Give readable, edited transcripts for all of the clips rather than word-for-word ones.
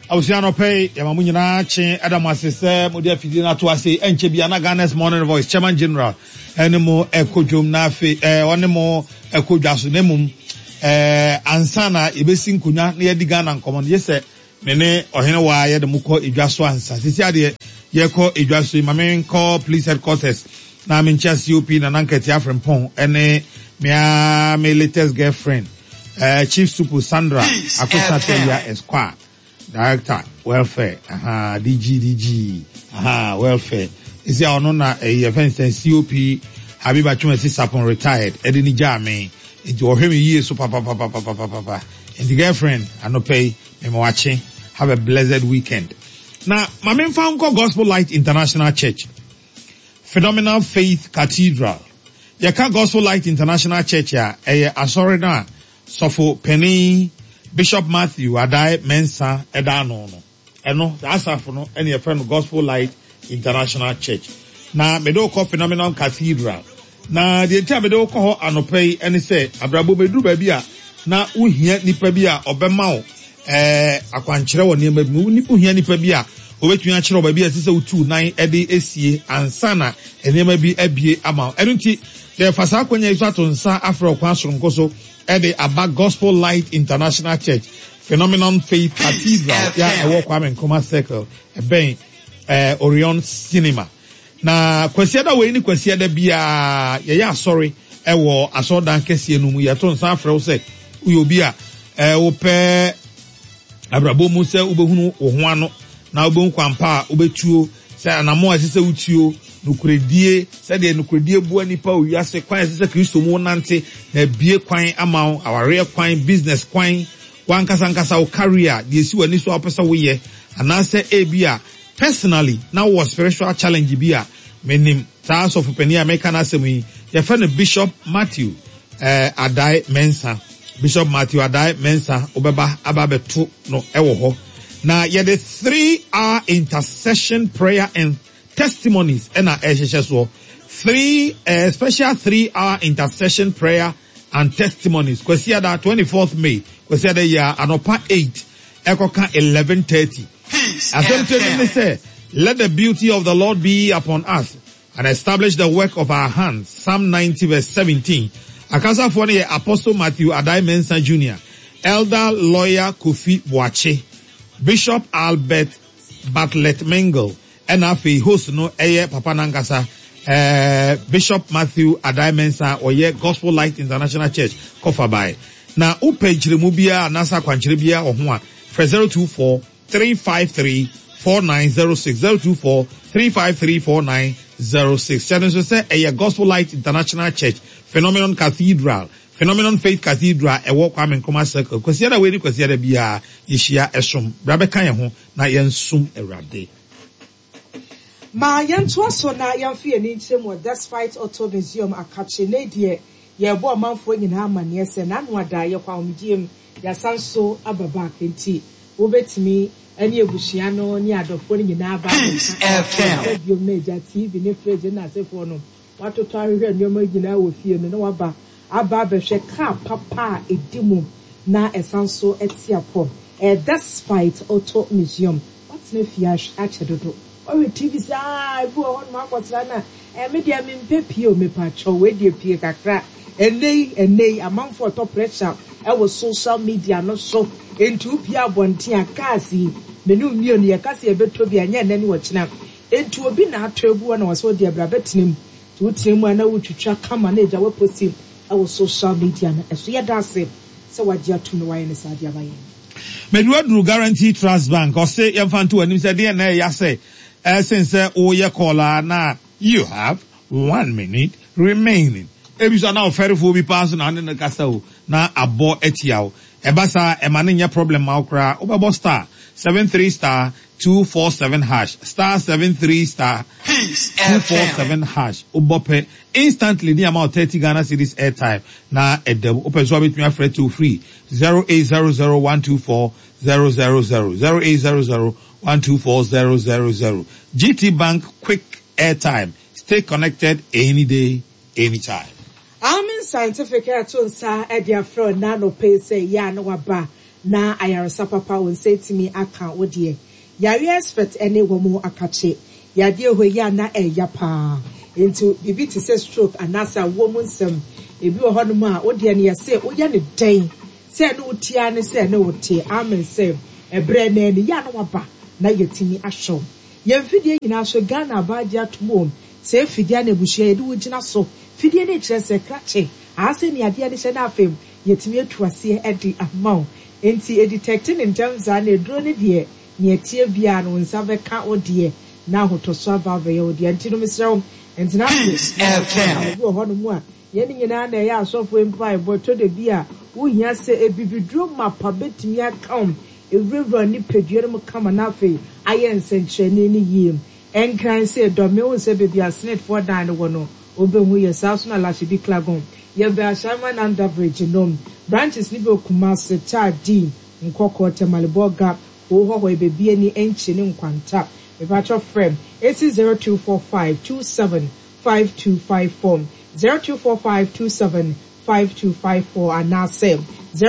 Ausiano pay, Yamamunina, Adam Assessor, Mudia Fidina to say, and Chibiana Ghana's Morning Voice, Chairman General, Animo, Echo Jumnafi, one more Echo Jasunemum, Ansana, Ibesin Kuna, near the Ghana common. Yes, sir. Mene, or Hinawa, the Muko, Ijasu answer. Sisia, Yeko, Ijasu, my main call, police headquarters. Now I'm in Chess UP, Nananketia from Pong, and my latest girlfriend, Chief Supu Sandra, Akosa Esquire. Director, welfare, DG, welfare. Is there no na event COP, Habiba Chumesi Sapon retired, Edini Jame, into Ohemi years, so papa. And the girlfriend, I no pay, me watching, have a blessed weekend. Now, my main found called Gospel Light International Church, Phenomenal Faith Cathedral. Yaka Gospel Light International Church, sorry na, Sofo Penny, Bishop Matthew Adai Mensa Edano no. Eno that's for no any friend Gospel Light International Church. Na me do call Phenomenal Cathedral. Na the entire me do call anopay any say abrabo bedu baabi a na uhia nipa bi a obema wo akwankyere wo ne mabi ni uhia nipa bi a obetun akyere baabi a sese utu nan ede esie ansana enema bi abie ama. Eno nti the fasa kwanya iso atonsa afro kwan soronko so the Abba Gospel Light International Church, Phenomenal Faith Cathedral, yeah, Kwame Nkrumah Circle, Orion Cinema. Na kwesiada we ni kwesiada bia ya sorry ewo asodan kese enum ya ton san frɛ wo sɛ uyobi a wo abrabo mu sɛ ubehunu wo ho ano na ubehun kwampa ubetuo sɛ anamo asese utuo nukuredie sɛde nukuredie bua nipa owiase kwan sɛ Kristo mu nante na bie kwan ama aware kwan business kwan wankasa wo career de esi wani so apesa wo ye anase ebia personally na wo spiritual challenge bia menim taas of penia meka na asemi ye fa no Bishop Matthew Adai Mensa Bishop Matthew Adai Mensa obeba ababeto no ewo ho na ye the 3-hour intercession prayer and testimonies and special 3-hour intercession prayer and testimonies. Kwesi that 24th May. Kwesi that year anopa 8. Ekoka 11:30. Asante say, let the beauty of the Lord be upon us and establish the work of our hands. Psalm 90 verse 17. Akasa for the Apostle Matthew Adai Mensa Jr. Elder Lawyer Kofi Boache. Bishop Albert Bartlett Mengel. And afi host no papa nangasa Bishop Matthew Adai Mensa oye Gospel Light International Church Kofabai. Na upage remubia nasa kwanchirebia ohwa 024-353-4906 024-353-4906. Channel so say Gospel Light International Church Phenomenal Cathedral Phenomenal Faith Cathedral ewo Kwame Nkrumah Circle kwasiada we ni kwasiada bia yehia esom brabe kan ye ho na yensum ewrade. Ma yanto so na yamfi ani nkyem Despite Auto Museum akache ne de ye bo manfo nyina amane ese na no ada ye kwa omdiem ya sanso ababa kenti wobetimi ani ebushia no ni adofo nyina aba FM media TV ne fridge na sefo no watoto ahwe nyoma nyina wo fie no na waba aba behwe ka papa edimu na esanso etiapo Despite Auto Museum what's ne fiash achedodo or TV say ibu on ma kwatra na media me mpepie o me pacho we de pie kakra enei amanfo top pressure e wo social media no so entu pia bonten akasi menu mienu ye kasi e beto bia nya nani wo kina entu obi na atrebu na wo so de bra betenem tu temu ana wo twitwa kama na eja we post e wo social media na eso ye dase se waje atu no waye ne sade abaye Meduadru Guarantee Trust Bank or say yamfantu anim se de na ya say since oye caller na you have 1 minute remaining. Ebisa na ofere fo bi pass na ne kasa o na abo etiawo ebasa emane nya problem ma okra obebo star 73 247 hash star 73 247 hash obope instantly the amount 30 Ghana cedis airtime na edem open so between afre to free 0800124 000 0800124 GT Bank quick airtime. Stay connected any day, anytime. I'm in scientific air to sa edia fro nano pay say ya no waba na ayaresa papa won say timi aka wo de yare expert ene wo mu akache yade hoya na eya pa into bibi to say stroke anasa wo mu nsem ebi wo hono ma wo de ne yase wo ya ne den say no utia ne say no wote amen say ebre na ne ya no waba na yetimi ahwo yemfidie nyina so Ghana abaja tomom say fidie na buhia yede wo gina so fidie ne kire se krache ase ne ade ne hye na afem yetimi atuase edi amount enti detecting in terms and a drone de ne tie bia no nsa beka odie na hotoso abave ye odie enti no misrew enti na FM wo hono mu a ye ni nyina na ya asofo empa eboto de bia wo hia se ebibidro mapa betimi account ewura ni pedue mu kama na afi aye nsenchene ni yiem enkran se do me wo se bebia snit for dan wo no obehu ye saso na lashibi klagon ye be ashama na bridge no branches ni be Kumasi Chadi nkoko Temalibo Gap ho ebebie ni enchi ni nkwanta me patcho frame 0245275254 0245275254 anase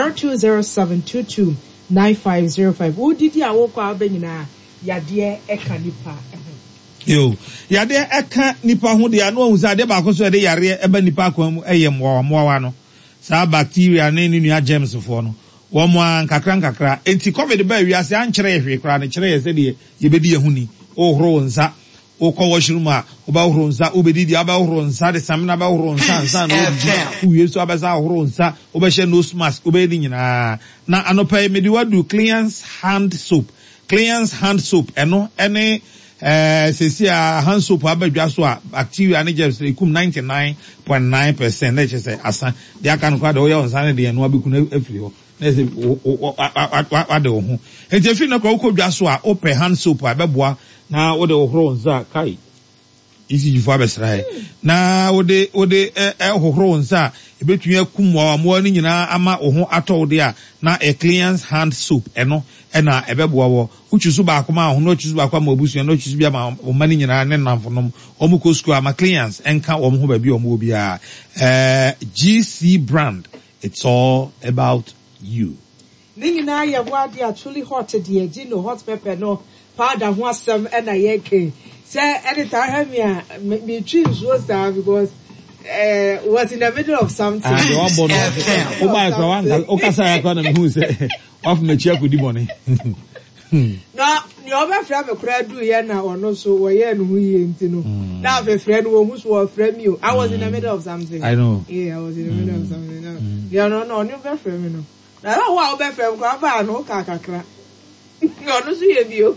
0207229505 udidi awoko abenyina yade eka nipa yo yade eka nipa ho de anu ohun ade ba ko so de yare eba nipa kwa mu mowa no sa bacteria ne ni nua germs fo no wo mo nkakra enti covid ba wiase ankyere ehwe kra ne kyere yese de yebedi yehuni ohoro nsa okọ washroom a oba ohoro nsa obedi di aba ohoro nsa de samina ba ohoro nsa nsa no uye so abasa ohoro nsa obehye nose mask obedi nyina na anopa medi wadu cleanse hand soap eno ene sesia hand soap abadwa so a bacteria ne germs ekum 99.9% na chese asa de aka no kwa de oya onsa ne de eno abeku na afiri ho na se wade ho enti afi na kwa ukodwa so a open hand soap abeboa na wode ohoro nsa kai isi jifo abesrai na wode ohoro nsa ebetun akum wa ni nyina ama oho atode a na a cleanse hand soap eno ena ebeboa wo uchusu ba akoma ho no chusu ba akoma obusu no chusu bia ma o mani nyina ne namfonom omuko school ama cleanse enka wo ho ba bi omo obi a GC brand, it's all about you. Ningina ya wadi actually hot de Gino hot pepper no powder ho asem na yeke say anytime me choose was that because was in the middle of something. And one bono o ba kwa wanga o kasa ya kwa na me hu say of me chia kudi money. Na ni oba fra me kura du ye na ono so wo ye no hu ye ntino na fe fra no hu so wo fra mi o I was in the middle of something. I know. Yeah, I was in the middle of something. No. Yeah, no ni oba fra me no. Na wa oba fra me kwa ba no ka kakra. Ono so ye bi o.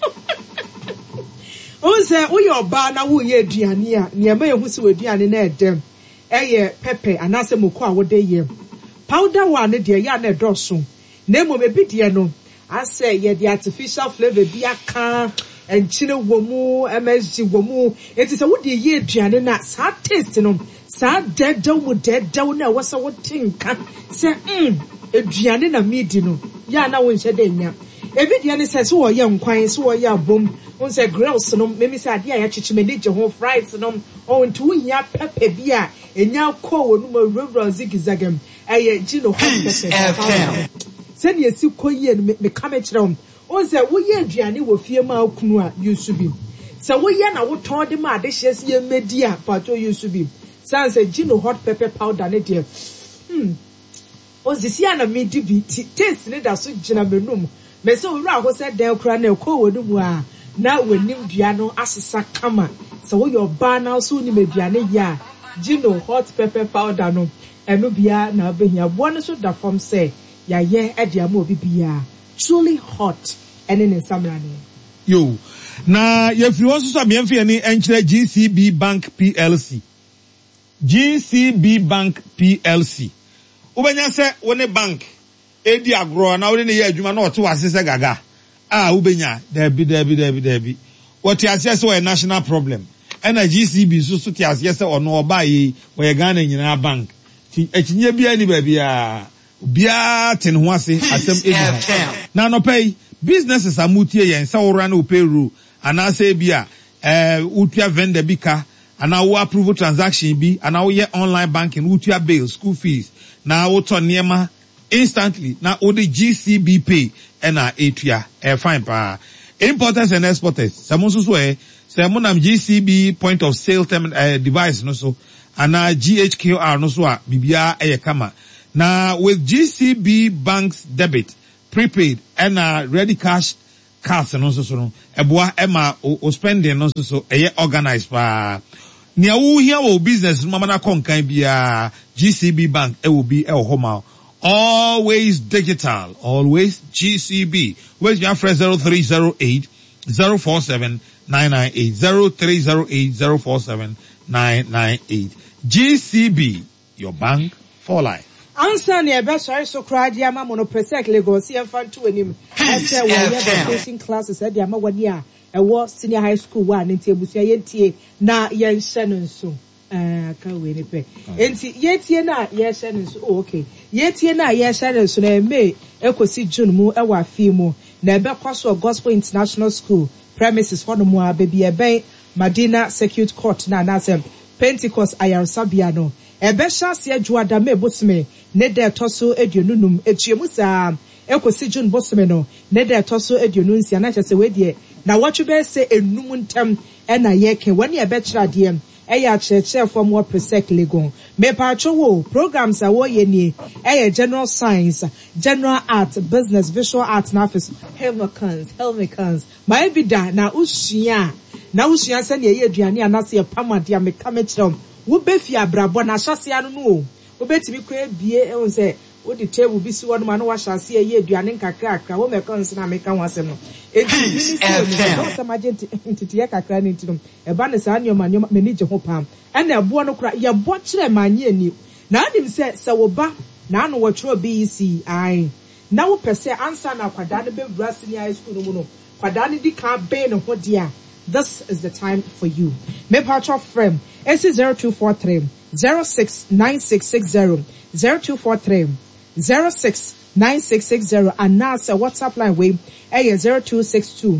O say wo ye oba na wo ye aduane a ne ma ye hu se wo aduane na edem. Eye pepper anase moko a wo de ye. Powder one de ya na edoso. Na mo be bi de no. I say yeah, the artificial flavor be a can and chino womu MSG womu. It is a woody ye aduane na sa taste no. Sa dead down na wasa what think say aduane na midi no. Ya na won hye den nya. Ebidiane say so ye nkwan so ye abom. On say grills no me say ade ya chichimeni je ho fries no. On to hia pepper bia enya ko wonu ma rubber zigzagam. Eye gino hot pepper. Send ye si koye me kame kyerem o se wo ye aduane wo fie ma akunu a yusu bi se wo ye na wo ton de ma de hye se ye medi a pato yusu bi san se Gino hot pepper powder ne de o zisi ana medi bi taste ne da so gina menum me se wo ra ho se dan kura na ko wodu mu a na wanim dua no asesa kama se wo your ba na so ni meduane ya Gino hot pepper powder no eno bia na behia bo no so da form say ya ye ediamo obi bia truly hot and in samrani yo na ye free won so me mfe ni enkyere GCB Bank PLC ubenya se woni bank edi agro na woni ne ye adwuma na oto wasese gaga ubenya debi what you say so a national problem and a GCB so ti ase se ono oba yi we Ghana nyina bank ti ekinye bia ni ba bia bia ten ho ase asem edu na no pay businesses amutie yen se wora na payroll ana se bia utua vendor bika ana wo approve transaction bi ana wo ye online banking utua bill school fees na wo to niema instantly. Now, all the GCB pay and Atria, fine pa. Importers and exporters, some also swear, some GCB point of sale device no so, and GHQR no so, BBR Ayakama. Now, with GCB Bank's debit, prepaid, and ready cash cards and also so, Eboa Emma or spending also so, organized pa. Nia wo here wo business mama na konkan bia GCB Bank will be el homa. Always digital, always GCB. Where's your friend 0308 047 998 0308 047 998. GCB, your bank for life. Answer near best so cried Yama Monopresec Lagos and fun to him. I said, well, classes at Yama 1 year. I was senior high school one in Tebusia na yen Shannon so. Can't win it. Yet na yes Shannon so okay. Yet na yes Shannon so may echo see June mo ewa fimo. Nebe Crosswell Gospel International School premises for the moa baby a bay Madina Circuit Court na nasem Pentecost Ayar Sabiano. Ebe shas ye juada me bosme ne de toso edionunum echiemu echo see June bosmeno ne de toso edionunsia na chese we na what you best say enum ntem e na yeke when ye betra dem e ya cheche from what presec legon me pacho wo programs a wo ye ni e general science, general art, business, visual art na office helmicans my bida na usua se ne ye aduane anase ye pamade me kamechrom wo befi abrabo na hyase anu no wo betimi kra bie e won se wo the table bi si wonu ma no wa hyase ye aduane nkakra wo me kan se na me kan wasem no enti no se magenti ntiti kakra ni ntino e ba ne sa anyoma mani je ho pam e na ebo no kra ye bo kire manye ani na anim se wo ba na anu wo tro BEC ai na wo pese answer na kwada ne be wura senior high school no mu no kwada ne di kan be ne ho dia. This is the time for you. Me patch frame AC0243 069660 0243 069660 and now say WhatsApp line way 0262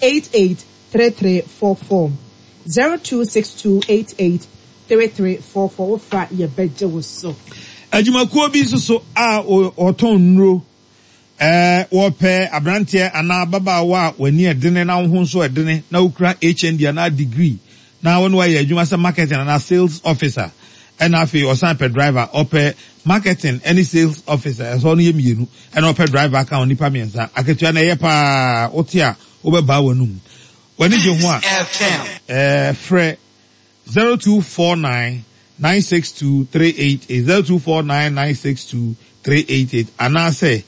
883344 0262 883344 fa ye beje wo so. Ajumakuo bi so a oton nro wope abrantie ana baba wa wani edene na ho so edene na ukra HND na degree na won wa ye adwuma se marketing na sales officer and afi osanpe driver ope marketing any sales officer so no ye mienu and ope driver ka onipa miensa aketua na ye pa otia obeba wanum wani je ho a fre 0249 962 388 0249 962 388 ana say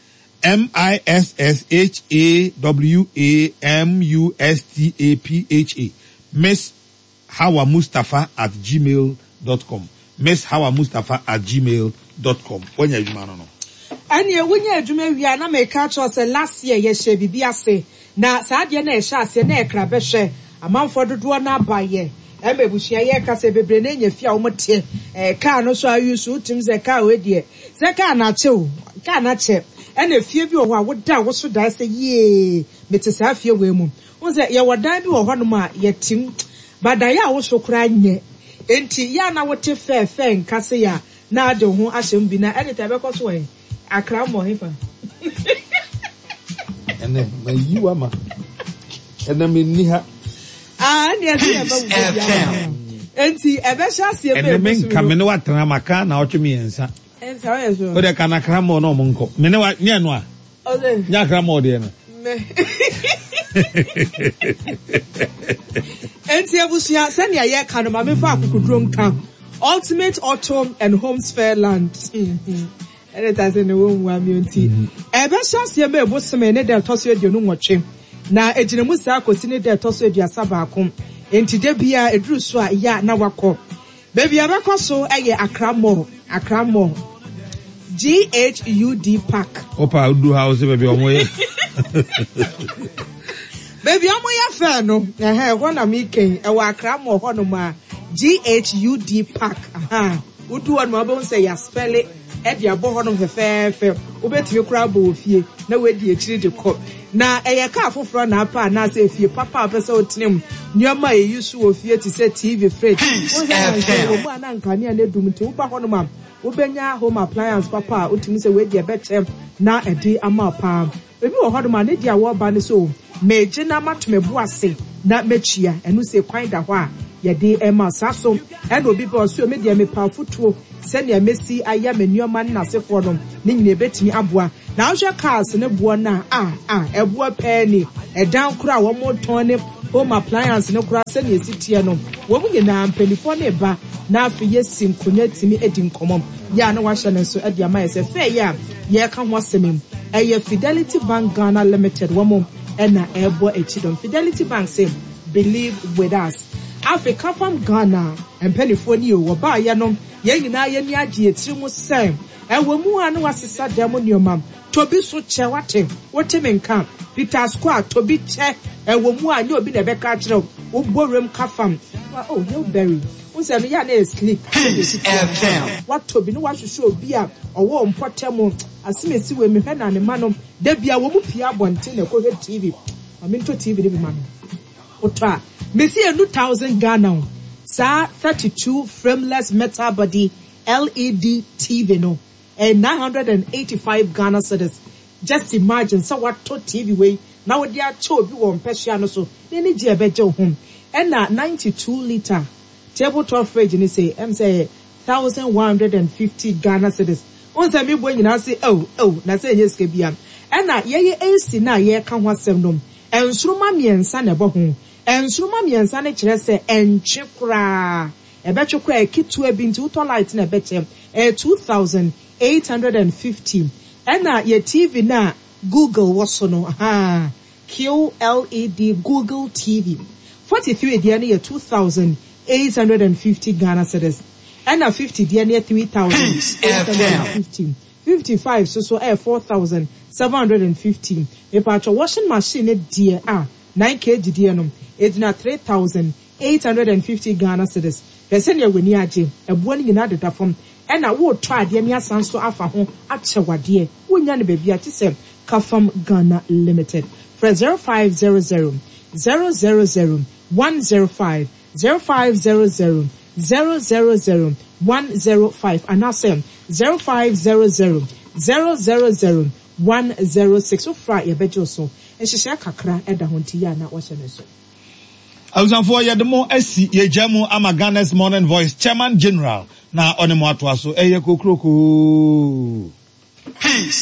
MISSHAWAMUSTAPHA Miss Hawa Mustafa at gmail.com Miss Hawa Mustafa at gmail.com Wanya adwuma no ane wanya adwuma wi na me ka cho se last year ye she bibi ase na saa de na e sha ase na e kra be hwe amanfo dodo na abaye emebusua ye ka se bebre na nya fia wo mte ka no so ayusu tim ze ka we de se ka na che o ka na che ene fie bi wo wo da wo so da se ye mete sa fie we mu wo se ye wodan bi wo hono ma ye tim badaya wo so kura nye enti ya na wo te fe nka se ya na ade ho ahyem bi na ene ta be ko so en akra mo hefa ene mayiwa ma ene menni ha ne ya ba wo ya enti ebe sha se ene men kamene watena maka na otwe miensa ensa o yeso o de kana kramo no mo nko mene wa nya no a o de nya kramo de no enti abusia se ne ye ka no ma me fa akukudro nka Ultimate Autumn and Homes Fair Land ene ta se ne wo nwa mi enti ebe sha se me eboseme ne de toso eduonu nwotwe na ejine musa akosi ne de toso eduasa ba akom enti de bia eduru so a ya na wakọ baby abakoso eye akramo GHUD Park opa udu house baby omoye baby omoye fa no ho na mi ken e wa akramo ho no ma GHUD Park udu one ma be say ya spell it e dia bo ho no fefefe obetimi kura bo ofie na we di ekiri de ko na eye ka afoforo na apa na say fie papa pese otinem nyoma e yusu ofie ti say TV fridge o say o mu ana nkane na dum ti wo ba ho no ma Ubenya home appliance papa utimi se we de betem na edi ama pa. Ebi wo hodoma ne dia wo ba ne so meje na matumebo ase na mechia enu se kwan da ho a ye de ema saso and obi be so me de me pa futuo se ne mesi aya manuoma na sefo no ne nyine betimi aboa na ahwe cars ne bo na ebo peni edan kura wo mo ton ne home appliance ne kura se ne sitie no wo mu nyina mpanifo ne ba na afi yesi nkonya timi edi nkomom ya na wa hye ne so edi ama se fe ya ye ka ho semim eye Fidelity Bank Ghana Limited womo ena ebo echidom Fidelity Bank say believe with us Africa from Ghana and penifo ni o ba ya no ye nyina ye ni age etiri mu sem ewo mu anu wasesa demo niomam tobi so che wate wote menka Peter Square tobi che ewo mu anya obi na be ka kire wo borem kafam oh you berry unse no ya na sleep what tobi no wa hwehwe obi a owo mpotemo asimesi we me hwe na ne manom da bia wo mu pia bonte na ko hwe TV aminto TV de bi ma no otra mesi 2000 Ghana sa 32 frameless metal body LED TV no and 985 Ghana cedis. Just imagine so what to TV way now they are told you on Persiano so any bejo home and 92 liter tabletop fridge and say say 1150 Ghana cedis. Once I mean when you say oh na say yes kebiam and na ye AC na ye kan wasem nom ensuruma miensa na bo ho ensuruma miensa na kire se enche kra ebetwe kra kitu abi nti uto light na ebetwe 2850 and na ye TV na Google waso no QLED Google TV 43 dia na ye 2850 Ghana cedis and na 50 dia na 3850 55 so 4750 if a washing machine dia 9 kg dia no it na 3850 Ghana cedis person ye weni age ebo ni nyina deda fom e na wo twa de ni asanso afa ho achewade wonya ne bebia tisem Kafam Ghana Limited for 0500 000 105 0500 000 105 and also 0500 000 106 so fra ye bejo so ehihia kakra eda honti ya na wose ne so Awusanfo ye de mo asi ye jamu ama Ghana's Morning Voice Chairman General na onemo ato aso eye kokroko peace